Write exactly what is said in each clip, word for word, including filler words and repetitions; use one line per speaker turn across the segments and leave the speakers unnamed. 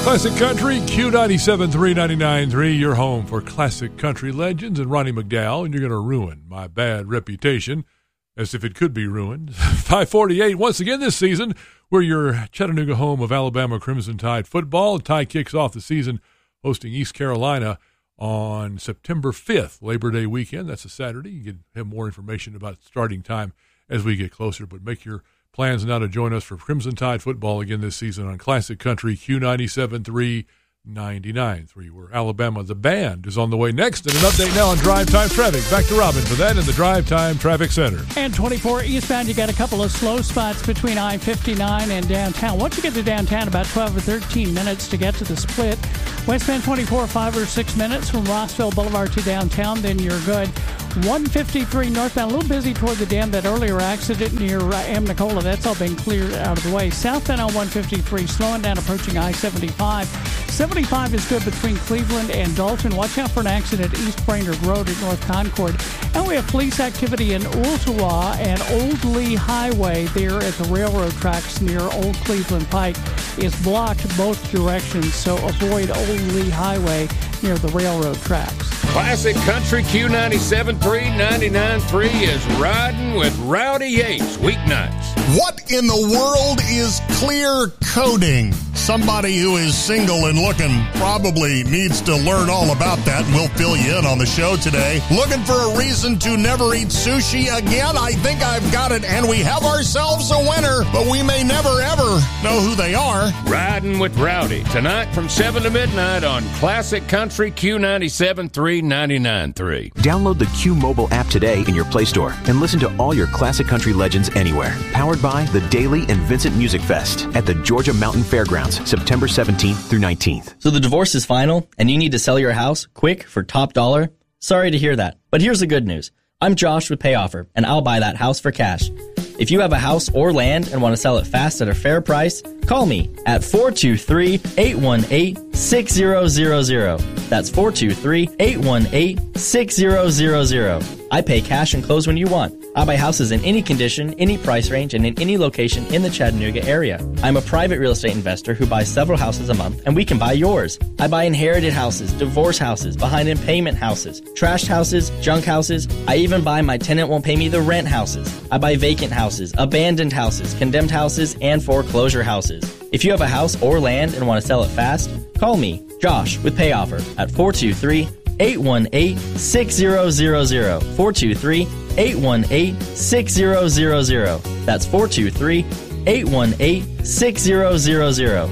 Classic Country, Q ninety-seven three, ninety-nine three, your home for classic country legends, and Ronnie McDowell, and you're going to ruin my bad reputation as if it could be ruined. five forty-eight, once again this season, we're your Chattanooga home of Alabama Crimson Tide football. Tide kicks off the season hosting East Carolina on September fifth, Labor Day weekend. That's a Saturday. You can have more information about starting time as we get closer, but make your plans now to join us for Crimson Tide football again this season on Classic Country, Q ninety-seven three, ninety-nine three, where Alabama, the band, is on the way next. And an update now on Drive Time Traffic. Back to Robin for that in the Drive Time Traffic Center.
And twenty-four eastbound, you got a couple of slow spots between I fifty-nine and downtown. Once you get to downtown, about twelve or thirteen minutes to get to the split. Westbound twenty-four, five or six minutes from Rossville Boulevard to downtown, then you're good. one fifty-three northbound, a little busy toward the dam. That earlier accident near uh, Amnicola, that's all been cleared out of the way. Southbound on one fifty-three, slowing down approaching I seventy-five. seventy-five is good between Cleveland and Dalton. Watch out for an accident at East Brainerd Road at North Concord. And we have police activity in Ooltewah and Old Lee Highway there at the railroad tracks near Old Cleveland Pike is blocked both directions, so avoid Old Lee Highway near the railroad tracks.
Classic Country Q ninety-seven three, ninety-nine three is riding with Rowdy Yates weeknights.
What in the world is clear coding? Somebody who is single and looking probably needs to learn all about that, and we'll fill you in on the show today. Looking for a reason to never eat sushi again? I think I've got it, and we have ourselves a winner, but we may never ever know who they are.
Riding with Rowdy, tonight from seven to midnight on Classic Country Q ninety-seven three, ninety-nine three.
Download the Q mobile app today in your Play Store and listen to all your classic country legends anywhere. Powered by the Daily and Vincent Music Fest at the Georgia Mountain Fairgrounds, September seventeenth through nineteenth.
So the divorce is final and you need to sell your house quick for top dollar? Sorry to hear that, but here's the good news. I'm Josh with PayOffer, and I'll buy that house for cash. If you have a house or land and want to sell it fast at a fair price, call me at four two three, eight one eight, six zero zero zero. That's four two three, eight one eight, six zero zero zero. I pay cash and close when you want. I buy houses in any condition, any price range, and in any location in the Chattanooga area. I'm a private real estate investor who buys several houses a month, and we can buy yours. I buy inherited houses, divorce houses, behind in payment houses, trashed houses, junk houses. I even buy my tenant won't pay me the rent houses. I buy vacant houses, abandoned houses, condemned houses, and foreclosure houses. If you have a house or land and want to sell it fast, call me, Josh, with PayOffer at four two three, eight one eight, six zero zero zero. four two three, eight one eight, six zero zero zero. That's four two three, eight one eight, six zero zero zero.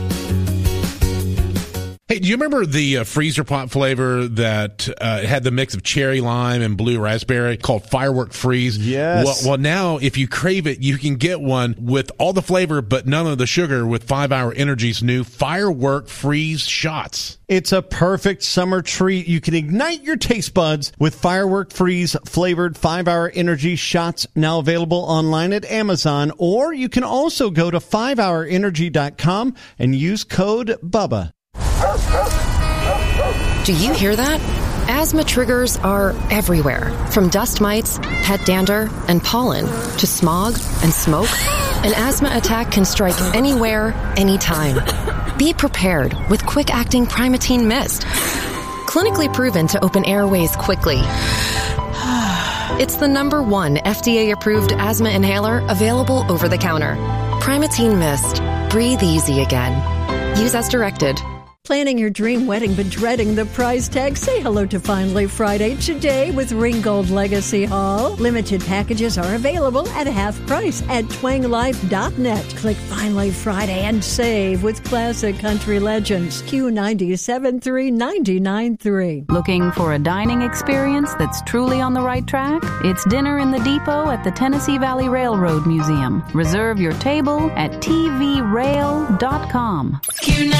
Hey, do you remember the uh, freezer pop flavor that uh, had the mix of cherry lime and blue raspberry called Firework Freeze?
Yes.
Well, well, now if you crave it, you can get one with all the flavor but none of the sugar with five hour Energy's new Firework Freeze shots.
It's a perfect summer treat. You can ignite your taste buds with Firework Freeze flavored five hour Energy shots, now available online at Amazon, or you can also go to five hour energy dot com and use code BUBBA.
Do you hear that? Asthma triggers are everywhere, from dust mites, pet dander, and pollen, to smog and smoke. An asthma attack can strike anywhere, anytime. Be prepared with quick-acting Primatene Mist. Clinically proven to open airways quickly. It's the number one F D A-approved asthma inhaler available over the counter. Primatene Mist. Breathe easy again. Use as directed.
Planning your dream wedding but dreading the price tag? Say hello to Finally Friday today with Ringgold Legacy Hall. Limited packages are available at half price at twang life dot net. Click Finally Friday and save with classic country legends. Q ninety-seven three, ninety-nine three.
Looking for a dining experience that's truly on the right track? It's Dinner in the Depot at the Tennessee Valley Railroad Museum. Reserve your table at T V rail dot com.